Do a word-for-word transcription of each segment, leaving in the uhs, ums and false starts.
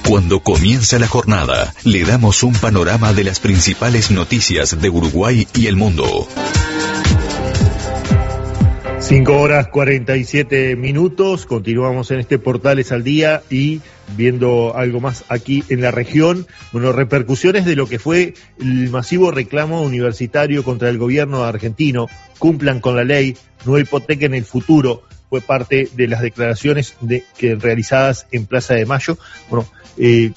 Cuando comienza la jornada, le damos un panorama de las principales noticias de Uruguay y el mundo. Cinco horas cuarenta y siete minutos, continuamos en este Portales al Día y viendo algo más aquí en la región. Bueno, repercusiones de lo que fue el masivo reclamo universitario contra el gobierno argentino. Cumplan con la ley, no hipotequen el futuro. Fue parte de las declaraciones de, que realizadas en Plaza de Mayo. Bueno, eh,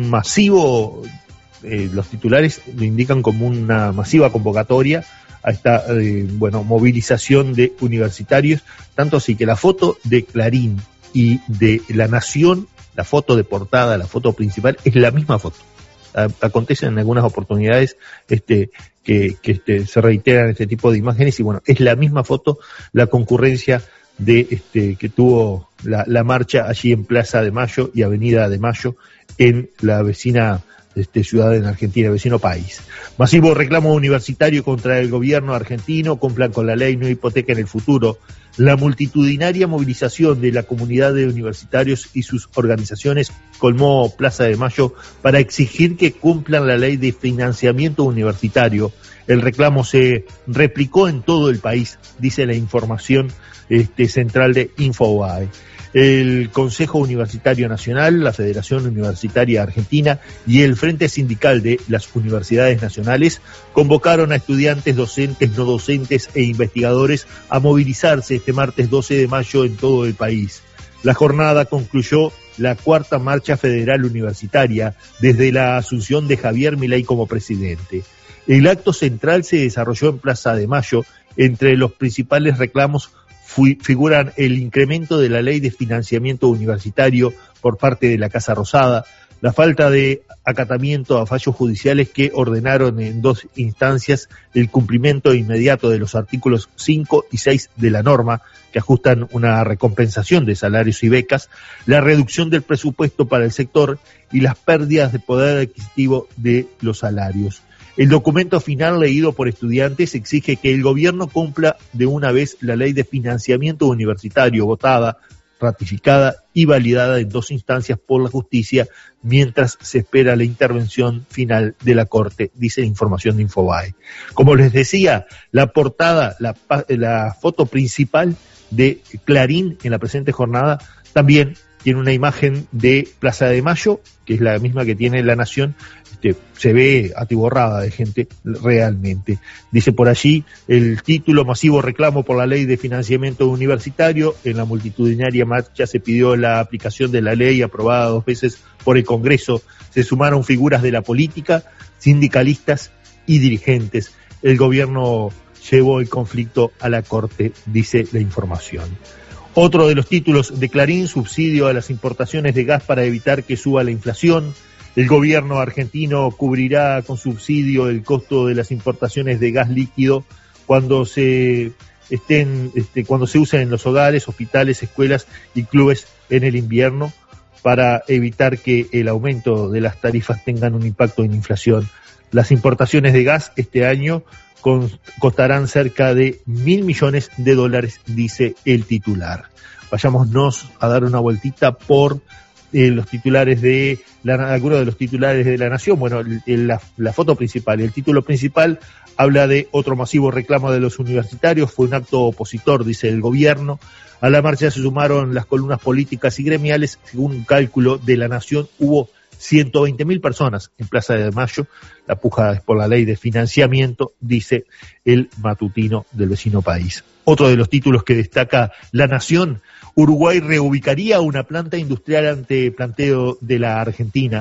masivo, eh, los titulares lo indican como una masiva convocatoria a esta eh, bueno, movilización de universitarios, tanto así que la foto de Clarín y de La Nación, la foto de portada, la foto principal, es la misma foto. Acontecen en algunas oportunidades este, que, que este, se reiteran este tipo de imágenes y bueno, es la misma foto, la concurrencia de este que tuvo la, la marcha allí en Plaza de Mayo y Avenida de Mayo en la vecina este, ciudad en Argentina, vecino país. Masivo reclamo universitario contra el gobierno argentino, cumplan con la ley, no hipotequen el futuro. La multitudinaria movilización de la comunidad de universitarios y sus organizaciones colmó Plaza de Mayo para exigir que cumplan la ley de financiamiento universitario. El reclamo se replicó en todo el país, dice la información este, central de Infobae. El Consejo Universitario Nacional, la Federación Universitaria Argentina y el Frente Sindical de las Universidades Nacionales convocaron a estudiantes, docentes, no docentes e investigadores a movilizarse este martes doce de mayo en todo el país. La jornada concluyó la cuarta marcha federal universitaria desde la asunción de Javier Milei como presidente. El acto central se desarrolló en Plaza de Mayo. Entre los principales reclamos figuran el incremento de la ley de financiamiento universitario por parte de la Casa Rosada, la falta de acatamiento a fallos judiciales que ordenaron en dos instancias el cumplimiento inmediato de los artículos cinco y seis de la norma, que ajustan una recompensación de salarios y becas, la reducción del presupuesto para el sector y las pérdidas de poder adquisitivo de los salarios. El documento final leído por estudiantes exige que el gobierno cumpla de una vez la ley de financiamiento universitario votada, ratificada y validada en dos instancias por la justicia, mientras se espera la intervención final de la Corte, dice la información de Infobae. Como les decía, la portada, la, la foto principal de Clarín en la presente jornada también tiene una imagen de Plaza de Mayo, que es la misma que tiene La Nación. Este, se ve atiborrada de gente realmente. Dice por allí el título: masivo reclamo por la ley de financiamiento universitario. En la multitudinaria marcha se pidió la aplicación de la ley aprobada dos veces por el Congreso. Se sumaron figuras de la política, sindicalistas y dirigentes. El gobierno llevó el conflicto a la Corte, dice la información. Otro de los títulos de Clarín: subsidio a las importaciones de gas para evitar que suba la inflación. El gobierno argentino cubrirá con subsidio el costo de las importaciones de gas líquido cuando se estén, este, cuando se usen en los hogares, hospitales, escuelas y clubes en el invierno, para evitar que el aumento de las tarifas tengan un impacto en inflación. Las importaciones de gas este año costarán cerca de mil millones de dólares, dice el titular. Vayámonos a dar una vueltita por eh, los titulares de la, algunos de los titulares de La Nación. Bueno, el, la, la foto principal, el título principal habla de otro masivo reclamo de los universitarios. Fue un acto opositor, dice el gobierno. A la marcha se sumaron las columnas políticas y gremiales. Según un cálculo de La Nación, hubo ciento veinte mil personas en Plaza de Mayo. La puja es por la ley de financiamiento, dice el matutino del vecino país. Otro de los títulos que destaca La Nación: Uruguay reubicaría una planta industrial ante planteo de la Argentina.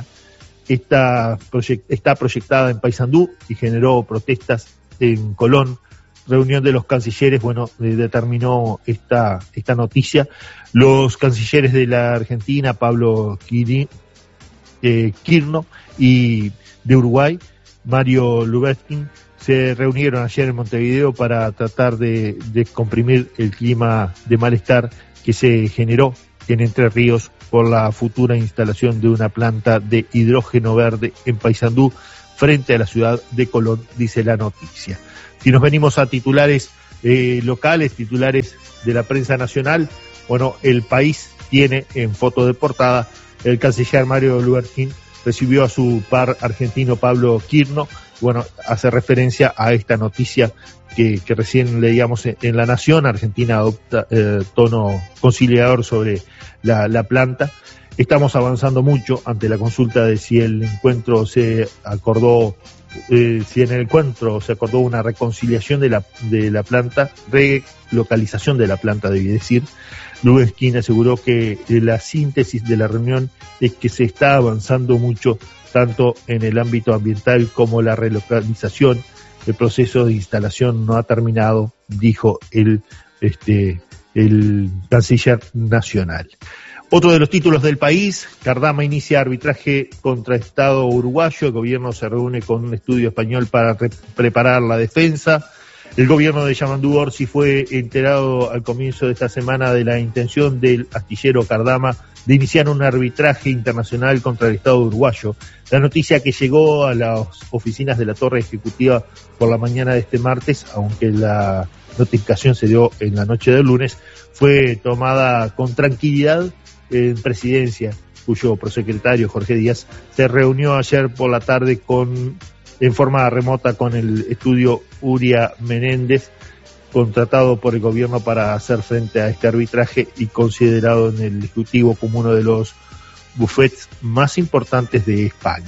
Esta proyect- está proyectada en Paysandú y generó protestas en Colón. Reunión de los cancilleres, bueno, eh, determinó esta, esta noticia. Los cancilleres de la Argentina, Pablo Quirin, eh, Quirno, y de Uruguay, Mario Lubetkin, se reunieron ayer en Montevideo para tratar de, de comprimir el clima de malestar que se generó en Entre Ríos por la futura instalación de una planta de hidrógeno verde en Paysandú frente a la ciudad de Colón, dice la noticia. Si nos venimos a titulares eh, locales, titulares de la prensa nacional, bueno, El País tiene en foto de portada el canciller Mario Luberkin recibió a su par argentino Pablo Quirno. Bueno, hace referencia a esta noticia que, que recién leíamos en, en La Nación. Argentina adopta eh, tono conciliador sobre la, la planta. Estamos avanzando mucho ante la consulta de si el encuentro se acordó, eh, si en el encuentro se acordó una reconciliación de la, de la planta, relocalización de la planta, debí decir. Luberkin aseguró que la síntesis de la reunión es que se está avanzando mucho tanto en el ámbito ambiental como la relocalización. El proceso de instalación no ha terminado, dijo el, este, el canciller nacional. Otro de los títulos del país: Cardama inicia arbitraje contra Estado uruguayo. El gobierno se reúne con un estudio español para re- preparar la defensa. El gobierno de Yamandú Orsi fue enterado al comienzo de esta semana de la intención del astillero Cardama de iniciar un arbitraje internacional contra el Estado uruguayo. La noticia, que llegó a las oficinas de la Torre Ejecutiva por la mañana de este martes, aunque la notificación se dio en la noche del lunes, fue tomada con tranquilidad en Presidencia, cuyo prosecretario Jorge Díaz se reunió ayer por la tarde con en forma remota con el estudio Uria Menéndez, contratado por el gobierno para hacer frente a este arbitraje y considerado en el Ejecutivo como uno de los bufetes más importantes de España.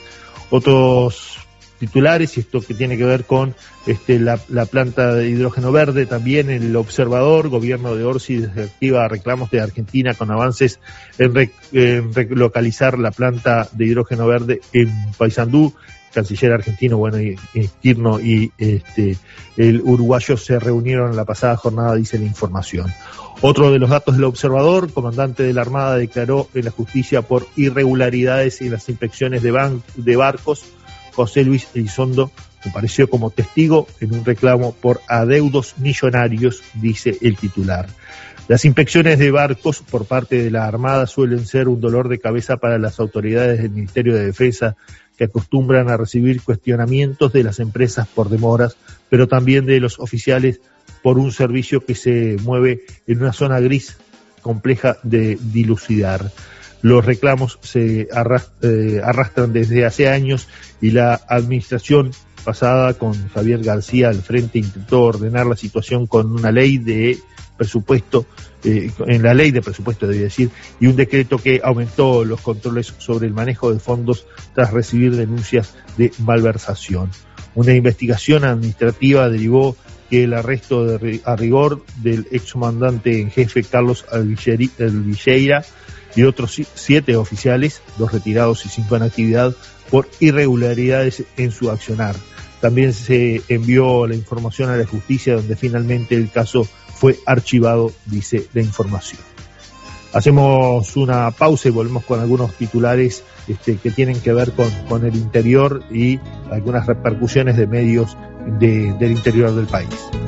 Otros titulares, y esto que tiene que ver con este, la, la planta de hidrógeno verde, también el Observador: gobierno de Orsi desactiva reclamos de Argentina con avances en, re, en relocalizar la planta de hidrógeno verde en Paysandú. Canciller argentino, bueno, y, y Quirno y este el uruguayo se reunieron en la pasada jornada, dice la información. Otro de los datos del Observador: comandante de la Armada declaró en la justicia por irregularidades en las inspecciones de, ban- de barcos. José Luis Elizondo compareció como testigo en un reclamo por adeudos millonarios, dice el titular. Las inspecciones de barcos por parte de la Armada suelen ser un dolor de cabeza para las autoridades del Ministerio de Defensa, que acostumbran a recibir cuestionamientos de las empresas por demoras, pero también de los oficiales por un servicio que se mueve en una zona gris compleja de dilucidar. Los reclamos se arrastran desde hace años y la administración pasada, con Javier García al frente, intentó ordenar la situación con una ley de presupuesto, eh, en la ley de presupuesto, debía decir, y un decreto que aumentó los controles sobre el manejo de fondos tras recibir denuncias de malversación. Una investigación administrativa derivó que el arresto de, a rigor del excomandante en jefe Carlos Alvilleira y otros siete oficiales, dos retirados y cinco en actividad, por irregularidades en su accionar. También se envió la información a la justicia, donde finalmente el caso fue archivado, dice la información. Hacemos una pausa y volvemos con algunos titulares este, que tienen que ver con, con el interior y algunas repercusiones de medios de, del interior del país.